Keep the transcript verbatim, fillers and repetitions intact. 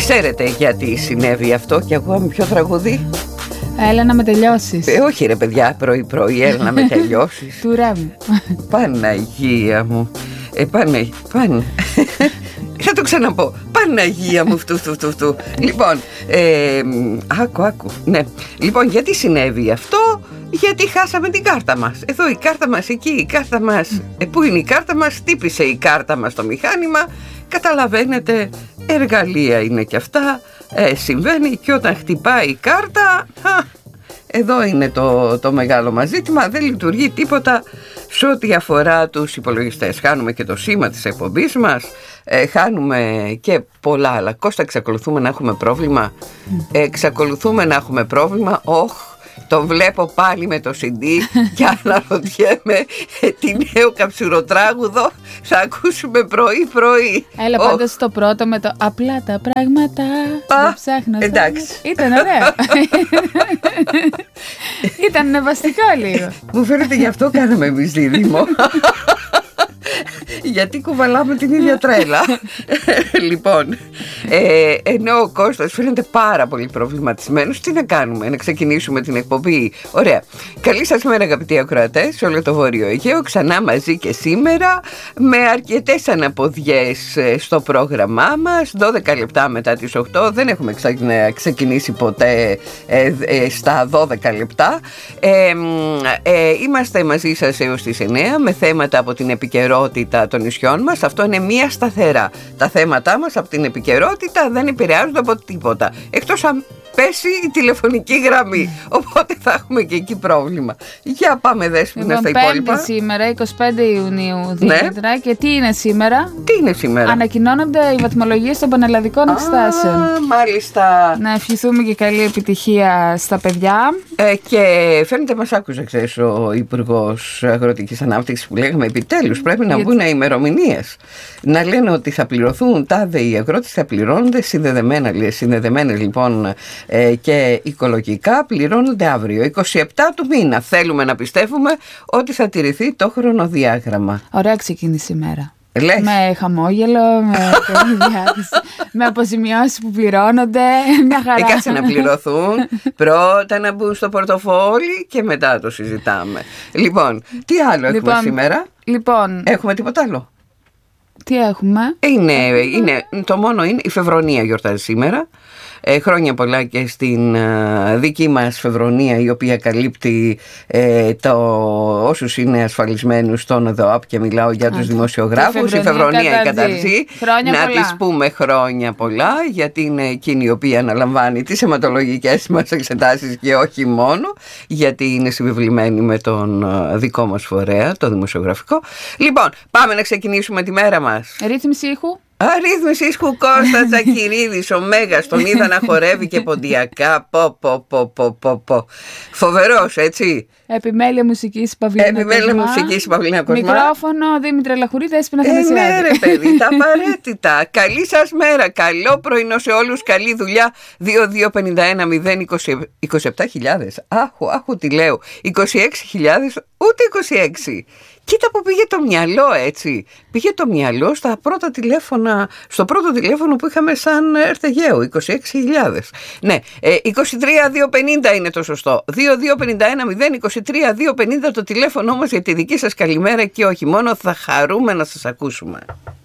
Ξέρετε γιατί συνέβη αυτό και εγώ είμαι πιο τραγουδί? Έλα να με τελειώσεις. Ε, όχι ρε παιδιά, πρωί πρωί, έλα να με τελειώσεις. Του ράμου. Παναγία μου. Ε, πάνε, πάνε. Θα το ξαναπώ. Παναγία μου φτου, φτου, φτου, φτου. Λοιπόν, ε, άκου, άκου. Ναι. Λοιπόν, γιατί συνέβη αυτό? Γιατί χάσαμε την κάρτα μας. Εδώ η κάρτα μας, εκεί η κάρτα μας. Ε, πού είναι η κάρτα μας? Τύπησε η κάρτα μας στο μηχάνημα. Καταλαβαίνετε, εργαλεία είναι και αυτά. Ε, συμβαίνει και όταν χτυπάει η κάρτα, α, εδώ είναι το, το μεγάλο μας ζήτημα. Δεν λειτουργεί τίποτα σε ό,τι αφορά τους υπολογιστές. Χάνουμε και το σήμα της εκπομπής μας, ε, χάνουμε και πολλά άλλα. Κώστα, εξακολουθούμε να έχουμε πρόβλημα. Ε, εξακολουθούμε να έχουμε πρόβλημα. Όχ, το βλέπω πάλι με το σι ντι και αναρωτιέμαι ε, τι νέο καψουροτράγουδο θα ακούσουμε πρωί πρωί. Έλα, oh. πάντως το πρώτο με το απλά τα πράγματα ah, δεν ψάχνω. Εντάξει. Ήταν ωραίο. Ήταν νευαστικό λίγο. Μου φαίνεται γι' αυτό κάναμε εμείς δίδυμο. Γιατί κουβαλάμε την ίδια τρέλα. Λοιπόν, ε, ενώ ο Κώστας φαίνεται πάρα πολύ προβληματισμένος, τι να κάνουμε, να ξεκινήσουμε την εκπομπή? Ωραία. Καλή σας μέρα αγαπητοί ακροατές, σε όλο το Βόρειο Αιγαίο, ξανά μαζί και σήμερα, με αρκετές αναποδιές στο πρόγραμμά μας. Δώδεκα λεπτά μετά τις οκτώ, δεν έχουμε ξεκινήσει ποτέ ε, ε, στα δώδεκα λεπτά. ε, ε, Είμαστε μαζί σας έως τις εννέα με θέματα από την επικαιρότητα των νησιών μας. Αυτό είναι μία σταθερά. Τα θέματά μας από την επικαιρότητα δεν επηρεάζονται από τίποτα, εκτός αν πέσει η τηλεφωνική γραμμή. Οπότε θα έχουμε και εκεί πρόβλημα. Για πάμε Δέσποινα λοιπόν, στα υπόλοιπα. Πέμπτη σήμερα, εικοστή πέμπτη Ιουνίου, Δήμητρα. Ναι. Και τι είναι σήμερα? Τι είναι σήμερα? Ανακοινώνονται οι βαθμολογίες των πανελλαδικών εξετάσεων. Α, μάλιστα. Να ευχηθούμε και καλή επιτυχία στα παιδιά. Ε, και φαίνεται μας άκουσε, ξέρεις, ο Υπουργός Αγροτικής Ανάπτυξης που λέγαμε επιτέλους πρέπει να βγουν ημερομηνίες. Να λένε ότι θα πληρωθούν τάδε οι αγρότες, θα πληρώνονται συνδεδεμένα. Συνδεδεμένες λοιπόν ε, και οικολογικά πληρώνονται αύριο, είκοσι επτά του μήνα. Θέλουμε να πιστεύουμε ότι θα τηρηθεί το χρονοδιάγραμμα. Ωραία ξεκίνησε η μέρα. Λες. Με χαμόγελο, με, με αποζημιώσεις που πληρώνονται. Μια χαρά. Ε, κάτσε να πληρωθούν, πρώτα να μπουν στο πορτοφόλι και μετά το συζητάμε. Λοιπόν, τι άλλο λοιπόν, έχουμε σήμερα? Λοιπόν, έχουμε τίποτα άλλο? Τι έχουμε? Είναι, είναι, το μόνο είναι η Φεβρονία γιορτάζει σήμερα. Ε, χρόνια πολλά και στην ε, δική μας Φεβρονία, η οποία καλύπτει ε, το, όσους είναι ασφαλισμένους στον ΕΔΟΑΠ, και μιλάω για τους δημοσιογράφους. Η Φεβρονία η καταρζή. Να της πούμε χρόνια πολλά, γιατί είναι εκείνη η οποία αναλαμβάνει τις αιματολογικές μας εξετάσεις και όχι μόνο, γιατί είναι συμβεβλημένη με τον δικό μας φορέα, το δημοσιογραφικό. Λοιπόν, πάμε να ξεκινήσουμε τη μέρα μας. Ρύθμιση ήχου. Αρρύθμιση ήχου Κώστα Τσακυρίδης, ο Μέγας, τον είδα να χορεύει και ποντιακά. Πω, πω, πω, πω, πω, πω. Φοβερός, έτσι. Επιμέλεια μουσικής Παυλίνα Κοσμά. Επιμέλεια μουσικής Παυλίνα Κοσμά. Μικρόφωνο Δήμητρα Λαχουρή, Δέσποινα Θανασιάδη. Ε, ναι ρε παιδί, τα απαραίτητα. Καλή σας μέρα, καλό πρωινό σε όλους, καλή δουλειά. Δύο δύο πενήντα ένα μηδέν είκοσι επτά χιλιάδες. Άχου, άχου τι λέω. είκοσι έξι χιλιάδες, ούτε είκοσι έξι. Κοίτα που πήγε το μυαλό, έτσι. Πήγε το μυαλό στα πρώτα τηλέφωνα, στο πρώτο τηλέφωνο που είχαμε σαν Ερτεγέου, είκοσι έξι χιλιάδες. Ναι, ε, είκοσι τρία δύο πενήντα είναι το σωστό. δύο δύο πενήντα ένα μηδέν είκοσι τρία δύο πενήντα το τηλέφωνο μας για τη δική σας καλημέρα και όχι μόνο, θα χαρούμε να σας ακούσουμε.